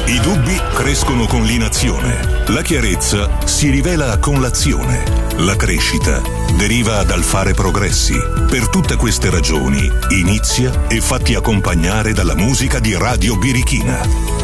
I dubbi crescono con l'inazione. La chiarezza si rivela con l'azione. La crescita deriva dal fare progressi. Per tutte queste ragioni, inizia e fatti accompagnare dalla musica di Radio Birichina.